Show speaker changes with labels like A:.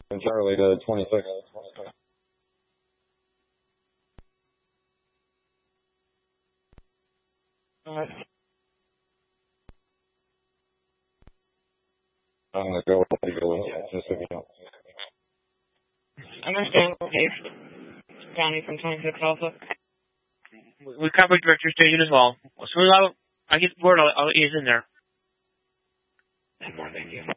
A: And Charlie to 26.
B: Alright.
A: I'm going to go with legal, just so you know.
B: I'm going to stay with Dave. Downey from 26 also. We covered Director Station as well. As soon as I get word, I'll ease in there.
A: Good morning, thank you.